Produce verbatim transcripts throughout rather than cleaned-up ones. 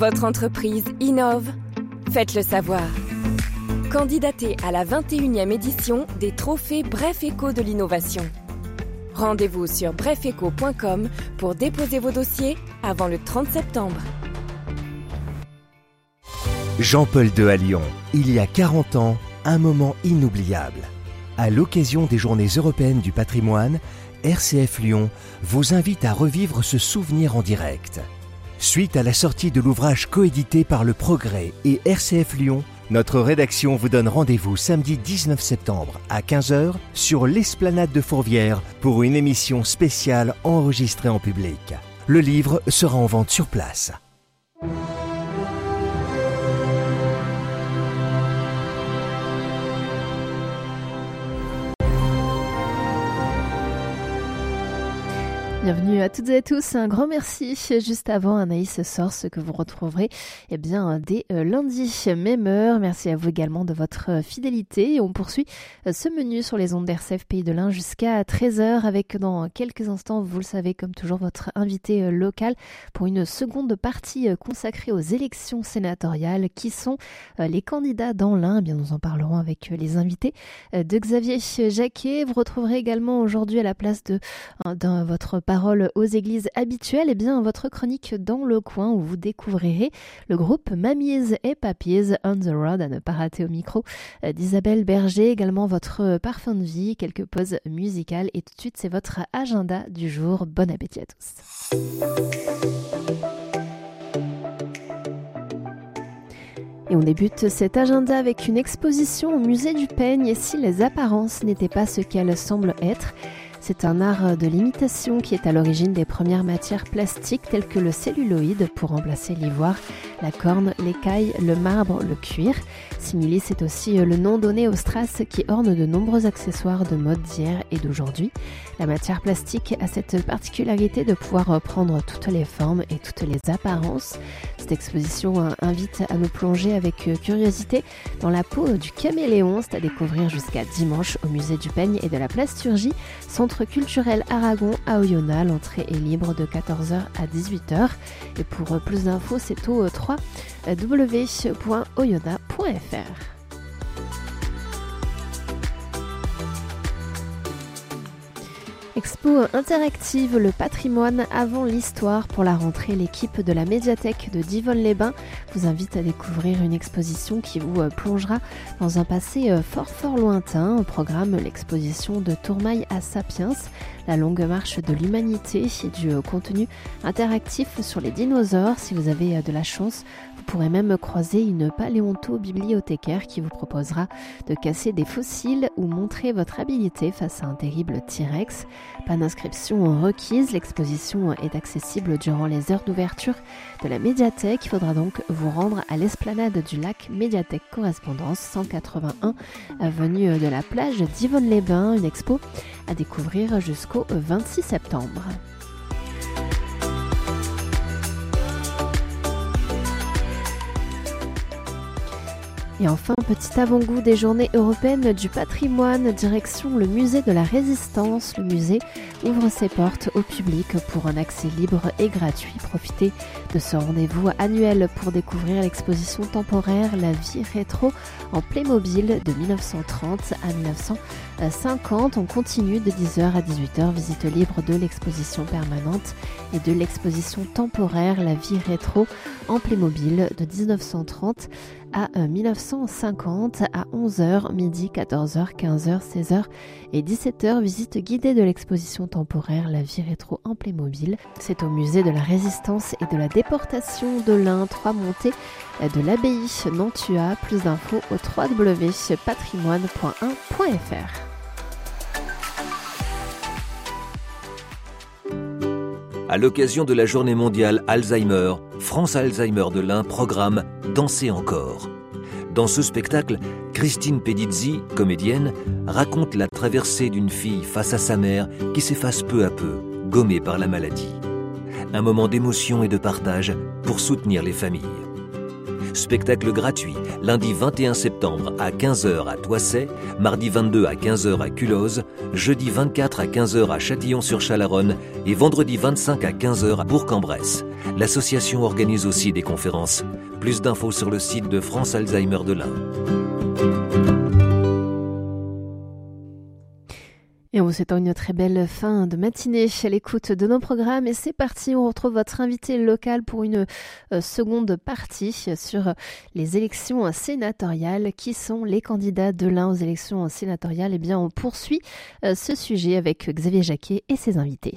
Votre entreprise innove? Faites-le savoir. Candidatez à la vingt et unième édition des trophées Bref Éco de l'innovation. Rendez-vous sur bref éco point com pour déposer vos dossiers avant le trente septembre. Jean-Paul deux à Lyon. Il y a quarante ans, un moment inoubliable. À l'occasion des Journées européennes du patrimoine, R C F Lyon vous invite à revivre ce souvenir en direct. Suite à la sortie de l'ouvrage coédité par Le Progrès et R C F Lyon, notre rédaction vous donne rendez-vous samedi dix-neuf septembre à quinze heures sur l'esplanade de Fourvière pour une émission spéciale enregistrée en public. Le livre sera en vente sur place. Bienvenue à toutes et à tous, un grand merci. Juste avant, Anaïs Source que vous retrouverez eh bien, dès euh, lundi, même heure. Merci à vous également de votre fidélité. Et on poursuit euh, ce menu sur les ondes d'R C F Pays de l'Ain jusqu'à treize heures avec dans quelques instants, vous le savez comme toujours, votre invité euh, local pour une seconde partie euh, consacrée aux élections sénatoriales qui sont euh, les candidats dans l'Ain. Eh bien, nous en parlerons avec euh, les invités euh, de Xavier Jacquet. Vous retrouverez également aujourd'hui à la place de, euh, de votre parole aux églises habituelles, et eh bien votre chronique dans le coin où vous découvrirez le groupe Mamies et Papies on the Road, à ne pas rater au micro d'Isabelle Berger, également votre parfum de vie, quelques pauses musicales et tout de suite c'est votre agenda du jour. Bon appétit à tous. Et on débute cet agenda avec une exposition au musée du Peigne et si les apparences n'étaient pas ce qu'elles semblent être. C'est un art de l'imitation qui est à l'origine des premières matières plastiques telles que le celluloïd pour remplacer l'ivoire, la corne, l'écaille, le marbre, le cuir. Simili, c'est aussi le nom donné aux strass qui ornent de nombreux accessoires de mode d'hier et d'aujourd'hui. La matière plastique a cette particularité de pouvoir prendre toutes les formes et toutes les apparences. Cette exposition invite à nous plonger avec curiosité dans la peau du caméléon. C'est à découvrir jusqu'à dimanche au musée du Peigne et de la Plasturgie, centre culturel Aragon à Oyonnax. L'entrée est libre de quatorze heures à dix-huit heures. Et pour plus d'infos, c'est au w w w point oyonnax point f r. Expo interactive, le patrimoine avant l'histoire. Pour la rentrée, l'équipe de la médiathèque de Divonne-les-Bains vous invite à découvrir une exposition qui vous plongera dans un passé fort fort lointain. Au programme, l'exposition de Tourmaille à Sapiens, la longue marche de l'humanité et du contenu interactif sur les dinosaures. Si vous avez de la chance, vous pourrez même croiser une paléonto-bibliothécaire qui vous proposera de casser des fossiles ou montrer votre habileté face à un terrible T-Rex. Pas d'inscription requise, l'exposition est accessible durant les heures d'ouverture de la médiathèque. Il faudra donc vous rendre à l'esplanade du lac Médiathèque Correspondance, cent quatre-vingt-un avenue de la plage d'Yvonne-les-Bains. Une expo à découvrir jusqu'au vingt-six septembre. Et enfin, petit avant-goût des Journées européennes du patrimoine, direction le musée de la Résistance. Le musée ouvre ses portes au public pour un accès libre et gratuit. Profitez de ce rendez-vous annuel pour découvrir l'exposition temporaire La vie rétro en Playmobil de dix-neuf cent trente à dix-neuf cent cinquante. On continue de dix heures à dix-huit heures, visite libre de l'exposition permanente et de l'exposition temporaire La vie rétro en Playmobil de dix-neuf cent trente à dix-neuf cent cinquante à onze heures, midi, quatorze heures, quinze heures, seize heures et dix-sept heures. Visite guidée de l'exposition temporaire La vie rétro en Playmobil. C'est au musée de la Résistance et de la déportation de l'Ain, trois montées de l'abbaye Nantua. Plus d'infos au w w w point patrimoine point un point f r. À l'occasion de la journée mondiale Alzheimer, France Alzheimer de l'Ain programme Danser encore. Dans ce spectacle, Christine Pedizzi, comédienne, raconte la traversée d'une fille face à sa mère qui s'efface peu à peu, gommée par la maladie. Un moment d'émotion et de partage pour soutenir les familles. Spectacle gratuit, lundi vingt et un septembre à quinze heures à Toissay, mardi vingt-deux à quinze heures à Culose, jeudi vingt-quatre à quinze heures à Châtillon-sur-Chalaronne et vendredi vingt-cinq à quinze heures à Bourg-en-Bresse. L'association organise aussi des conférences. Plus d'infos sur le site de France Alzheimer de l'Ain. Et en vous souhaitant une très belle fin de matinée à l'écoute de nos programmes. Et c'est parti, on retrouve votre invité local pour une euh, seconde partie sur les élections sénatoriales. Qui sont les candidats de l'Ain aux élections sénatoriales? Eh bien, on poursuit euh, ce sujet avec Xavier Jacquet et ses invités.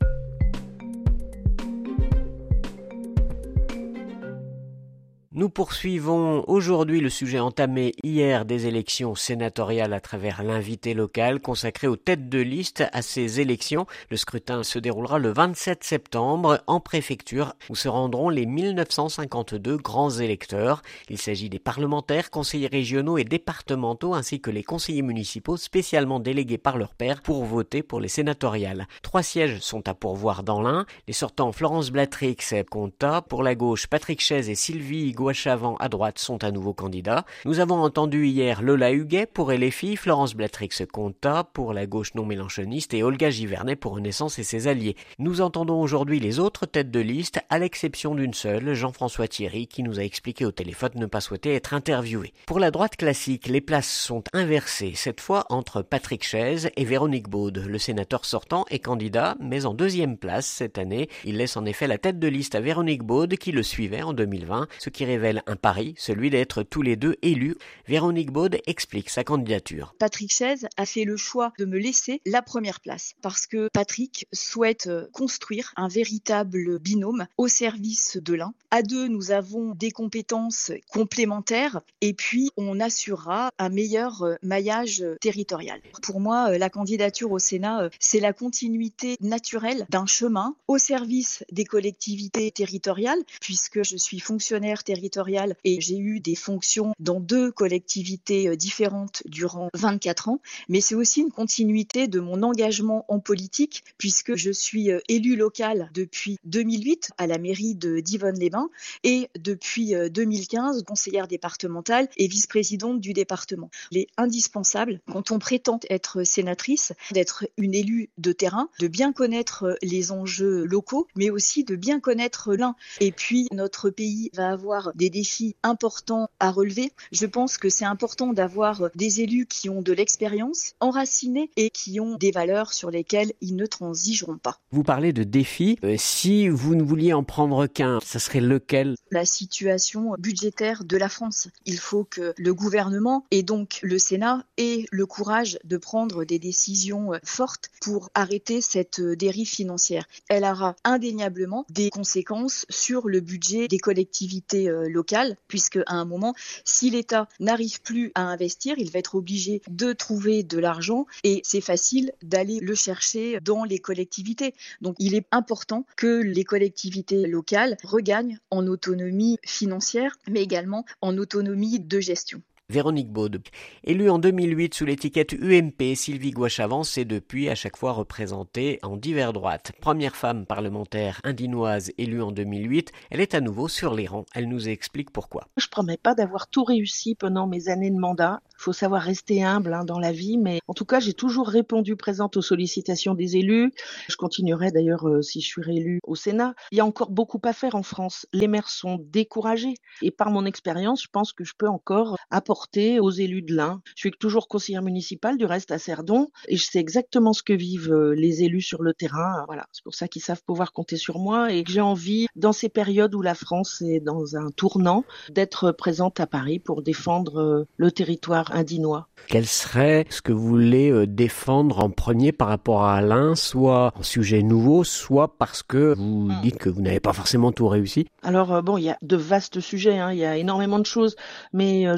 Nous poursuivons aujourd'hui le sujet entamé hier des élections sénatoriales à travers l'invité local consacré aux têtes de liste à ces élections. Le scrutin se déroulera le vingt-sept septembre en préfecture où se rendront les mille neuf cent cinquante-deux grands électeurs. Il s'agit des parlementaires, conseillers régionaux et départementaux ainsi que les conseillers municipaux spécialement délégués par leur pairs pour voter pour les sénatoriales. Trois sièges sont à pourvoir dans l'Ain. Les sortants Florence Blatrix et Comtat, pour la gauche Patrick Chaize et Sylvie Gouachavant à droite sont à nouveau candidats. Nous avons entendu hier Lola Huguet pour L F I, Florence Blatrix-Comtat pour la gauche non mélanchoniste et Olga Givernet pour Renaissance et ses alliés. Nous entendons aujourd'hui les autres têtes de liste, à l'exception d'une seule, Jean-François Thierry, qui nous a expliqué au téléphone ne pas souhaiter être interviewé. Pour la droite classique, les places sont inversées, cette fois entre Patrick Chaize et Véronique Baude. Le sénateur sortant est candidat, mais en deuxième place cette année. Il laisse en effet la tête de liste à Véronique Baude, qui le suivait en deux mille vingt, ce qui révèle un pari, celui d'être tous les deux élus. Véronique Baude explique sa candidature. Patrick Chaize a fait le choix de me laisser la première place parce que Patrick souhaite construire un véritable binôme au service de l'Ain. À deux, nous avons des compétences complémentaires et puis on assurera un meilleur maillage territorial. Pour moi, la candidature au Sénat, c'est la continuité naturelle d'un chemin au service des collectivités territoriales puisque je suis fonctionnaire territorial et j'ai eu des fonctions dans deux collectivités différentes durant vingt-quatre ans, mais c'est aussi une continuité de mon engagement en politique puisque je suis élue locale depuis deux mille huit à la mairie de Divonne-les-Bains et depuis deux mille quinze conseillère départementale et vice-présidente du département. Il est indispensable quand on prétend être sénatrice d'être une élue de terrain, de bien connaître les enjeux locaux, mais aussi de bien connaître l'Ain. Et puis notre pays va avoir des défis importants à relever. Je pense que c'est important d'avoir des élus qui ont de l'expérience, enracinés et qui ont des valeurs sur lesquelles ils ne transigeront pas. Vous parlez de défis. Euh, si vous ne vouliez en prendre qu'un, ça serait lequel? La situation budgétaire de la France. Il faut que le gouvernement et donc le Sénat aient le courage de prendre des décisions fortes pour arrêter cette dérive financière. Elle aura indéniablement des conséquences sur le budget des collectivités locales, puisque à un moment, si l'État n'arrive plus à investir, il va être obligé de trouver de l'argent et c'est facile d'aller le chercher dans les collectivités. Donc il est important que les collectivités locales regagnent en autonomie financière, mais également en autonomie de gestion. Véronique Baude. Élue en deux mille huit sous l'étiquette U M P, Sylvie Gouachavant s'est depuis à chaque fois représentée en divers droites. Première femme parlementaire indinoise élue en deux mille huit, elle est à nouveau sur les rangs. Elle nous explique pourquoi. Je ne promets pas d'avoir tout réussi pendant mes années de mandat. Il faut savoir rester humble hein, dans la vie, mais en tout cas, j'ai toujours répondu présente aux sollicitations des élus. Je continuerai d'ailleurs euh, si je suis réélue au Sénat. Il y a encore beaucoup à faire en France. Les maires sont découragés et par mon expérience, je pense que je peux encore apporter aux élus de l'Ain. Je suis toujours conseillère municipale, du reste à Cerdon, et je sais exactement ce que vivent les élus sur le terrain. Voilà, c'est pour ça qu'ils savent pouvoir compter sur moi et que j'ai envie, dans ces périodes où la France est dans un tournant, d'être présente à Paris pour défendre le territoire indinois. Quel serait ce que vous voulez défendre en premier par rapport à l'Ain, soit en sujet nouveau, soit parce que vous dites que vous n'avez pas forcément tout réussi? Alors bon, il y a de vastes sujets, hein, il y a énormément de choses, mais j'en reprendrai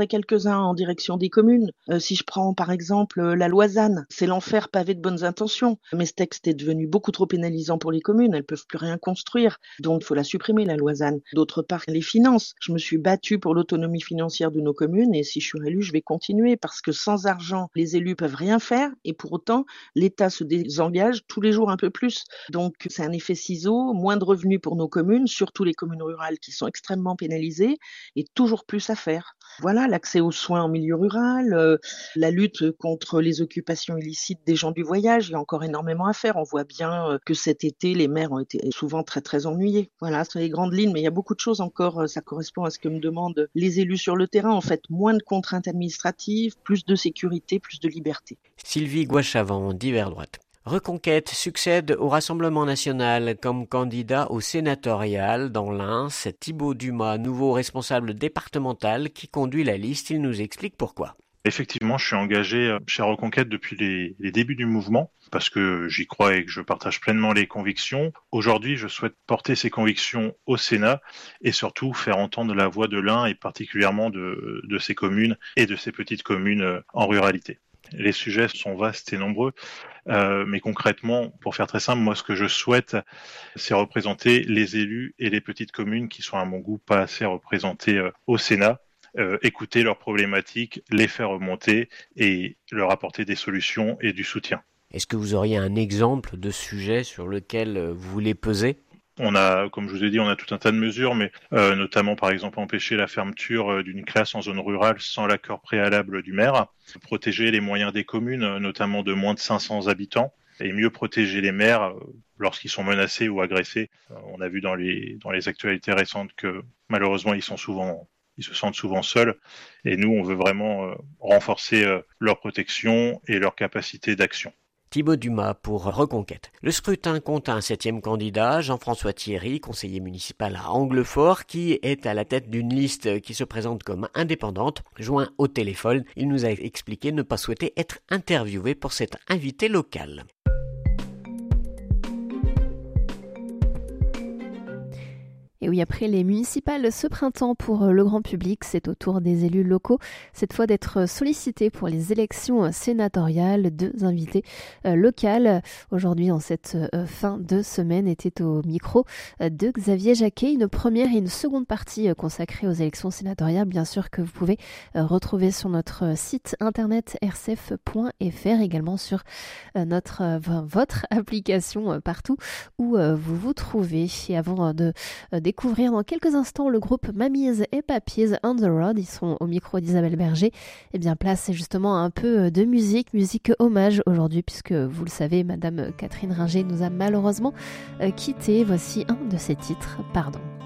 a quelques-uns en direction des communes. Euh, si je prends par exemple euh, la Loisanne, c'est l'enfer pavé de bonnes intentions. Mais ce texte est devenu beaucoup trop pénalisant pour les communes, elles peuvent plus rien construire. Donc il faut la supprimer, la Loisanne. D'autre part, les finances. Je me suis battue pour l'autonomie financière de nos communes et si je suis élue, je vais continuer parce que sans argent, les élus peuvent rien faire et pour autant, l'État se désengage tous les jours un peu plus. Donc c'est un effet ciseau, moins de revenus pour nos communes, surtout les communes rurales qui sont extrêmement pénalisées et toujours plus à faire. Voilà, l'accès aux soins en milieu rural, euh, la lutte contre les occupations illicites des gens du voyage, il y a encore énormément à faire. On voit bien euh, que cet été, les maires ont été souvent très très ennuyés. Voilà, c'est les grandes lignes, mais il y a beaucoup de choses encore, euh, ça correspond à ce que me demandent les élus sur le terrain. En fait, moins de contraintes administratives, plus de sécurité, plus de liberté. Sylvie Gouachavant, Divers Droite. Reconquête succède au Rassemblement national comme candidat au sénatorial dans l'Ain. C'est Thibaut Dumas, nouveau responsable départemental, qui conduit la liste. Il nous explique pourquoi. Effectivement, je suis engagé chez Reconquête depuis les, les débuts du mouvement parce que j'y crois et que je partage pleinement les convictions. Aujourd'hui, je souhaite porter ces convictions au Sénat et surtout faire entendre la voix de l'Ain et particulièrement de, de ces communes et de ces petites communes en ruralité. Les sujets sont vastes et nombreux, euh, mais concrètement, pour faire très simple, moi ce que je souhaite, c'est représenter les élus et les petites communes qui sont à mon goût pas assez représentées euh, au Sénat, euh, écouter leurs problématiques, les faire remonter et leur apporter des solutions et du soutien. Est-ce que vous auriez un exemple de sujet sur lequel vous voulez peser ? On a, comme je vous ai dit, on a tout un tas de mesures, mais euh, notamment, par exemple, empêcher la fermeture euh, d'une classe en zone rurale sans l'accord préalable du maire, protéger les moyens des communes, notamment de moins de cinq cents habitants, et mieux protéger les maires euh, lorsqu'ils sont menacés ou agressés. Euh, on a vu dans les dans les actualités récentes que malheureusement ils sont souvent ils se sentent souvent seuls, et nous, on veut vraiment euh, renforcer euh, leur protection et leur capacité d'action. Thibaut Dumas pour Reconquête. Le scrutin compte un septième candidat, Jean-François Thierry, conseiller municipal à Anglefort, qui est à la tête d'une liste qui se présente comme indépendante. Joint au téléphone, il nous a expliqué ne pas souhaiter être interviewé pour cet invité local. Et oui, après les municipales ce printemps pour le grand public, c'est au tour des élus locaux, cette fois d'être sollicités pour les élections sénatoriales. Deux invités euh, locales, aujourd'hui en cette euh, fin de semaine, étaient au micro euh, de Xavier Jacquet. Une première et une seconde partie euh, consacrée aux élections sénatoriales, bien sûr que vous pouvez euh, retrouver sur notre site internet r c f point f r, également sur euh, notre, euh, votre application euh, partout où euh, vous vous trouvez. Et avant euh, de euh, découvrir dans quelques instants le groupe Mamies et Papies on the Road. Ils sont au micro d'Isabelle Berger. Et bien, place justement un peu de musique, musique hommage aujourd'hui, puisque vous le savez, Madame Catherine Ringer nous a malheureusement quittés. Voici un de ses titres, Pardon.